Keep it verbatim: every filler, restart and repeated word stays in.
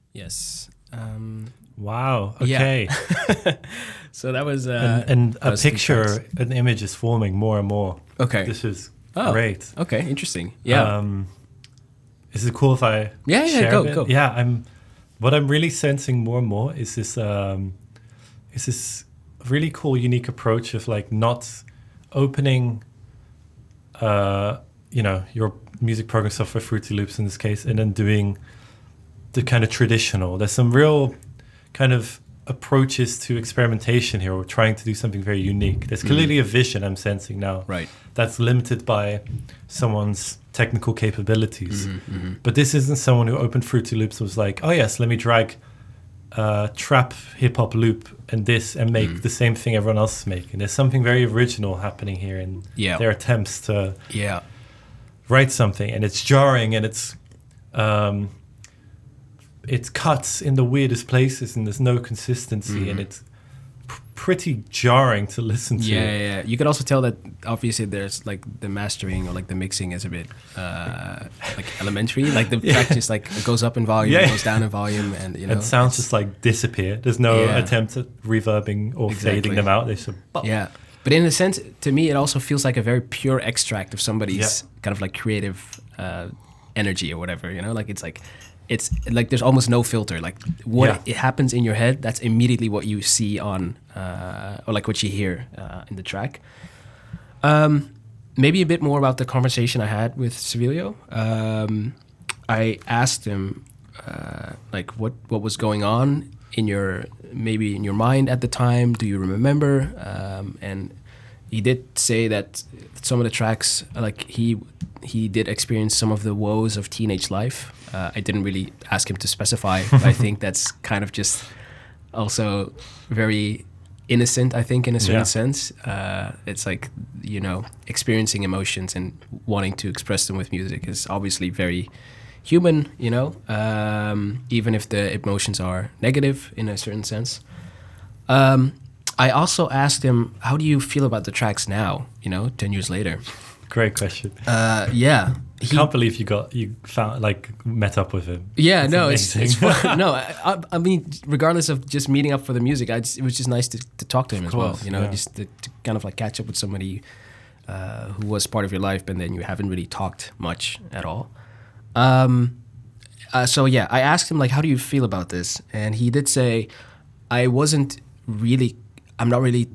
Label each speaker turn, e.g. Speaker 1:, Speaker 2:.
Speaker 1: Yes. Um,
Speaker 2: wow. Okay.
Speaker 1: Yeah. So that was
Speaker 2: and
Speaker 1: uh,
Speaker 2: and a
Speaker 1: those three
Speaker 2: picture,
Speaker 1: tracks.
Speaker 2: an image is forming more and more.
Speaker 1: Okay.
Speaker 2: This is
Speaker 1: Oh,
Speaker 2: great.
Speaker 1: Okay. Interesting. Yeah.
Speaker 2: Um, is it cool if I
Speaker 1: Yeah, yeah,
Speaker 2: share
Speaker 1: go,
Speaker 2: a bit?
Speaker 1: go.
Speaker 2: Yeah, I'm. What I'm really sensing more and more is this um, is this really cool, unique approach of like not opening, uh, you know, your music program software, Fruity Loops in this case, and then doing the kind of traditional. There's some real kind of approaches to experimentation here. We're trying to do something very unique. There's clearly mm. a vision I'm sensing now.
Speaker 1: Right.
Speaker 2: That's limited by someone's technical capabilities.
Speaker 1: Mm-hmm, mm-hmm.
Speaker 2: But this isn't someone who opened Fruity Loops and was like, oh yes, let me drag a trap hip hop loop and this and make mm. the same thing everyone else is making. There's something very original happening here in
Speaker 1: yeah.
Speaker 2: their attempts to
Speaker 1: yeah.
Speaker 2: write something. And it's jarring and it's um, it cuts in the weirdest places and there's no consistency mm-hmm. and it's p- pretty jarring to listen to.
Speaker 1: Yeah, yeah, yeah. You could also tell that obviously there's like the mastering or like the mixing is a bit uh, like elementary. Like the yeah. track just like goes up in volume, yeah. goes down in volume, and you know.
Speaker 2: And sounds just like disappear. There's no yeah. attempt at reverbing or exactly. fading them out. They sort of,
Speaker 1: yeah. But in a sense, to me, it also feels like a very pure extract of somebody's yeah. kind of like creative uh, energy or whatever. You know, like it's like. It's like there's almost no filter. Like what yeah. it happens in your head, that's immediately what you see on, uh, or like what you hear uh, in the track. Um, maybe a bit more about the conversation I had with Civilio. Um, I asked him uh, like what what was going on in your maybe in your mind at the time. Do you remember? Um, and he did say that some of the tracks, like he he did experience some of the woes of teenage life. Uh, I didn't really ask him to specify, but I think that's kind of just also very innocent, I think, in a certain yeah. sense. Uh, it's like, you know, experiencing emotions and wanting to express them with music is obviously very human, you know, um, even if the emotions are negative in a certain sense. Um, I also asked him, how do you feel about the tracks now, you know, ten years later?
Speaker 2: Great question.
Speaker 1: Uh, yeah.
Speaker 2: I can't believe you got you found like met up with him.
Speaker 1: Yeah, it's no, amazing. it's, it's fun. no. I, I mean, regardless of just meeting up for the music, I just, it was just nice to, to talk to him of as course, well. You know, yeah. just to, to kind of like catch up with somebody uh, who was part of your life, and then you haven't really talked much at all. Um, uh, so yeah, I asked him like, how do you feel about this? And he did say, I wasn't really, I'm not really